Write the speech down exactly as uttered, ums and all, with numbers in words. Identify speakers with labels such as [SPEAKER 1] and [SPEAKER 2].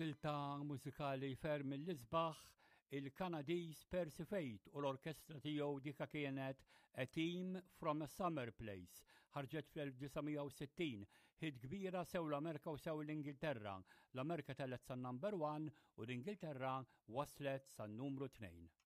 [SPEAKER 1] silta mużikali ferm l-isbaħ il-Kanadiż Percy Faith u l-orkestra tiegħu dika kienet A Theme from a Summer Place. Ħarġet fl-1960, ħid kbira sew l-Amerika u sew l-Ingilterra. L-Amerika telet san number one u l-Ingilterra waslet san numru tnejn.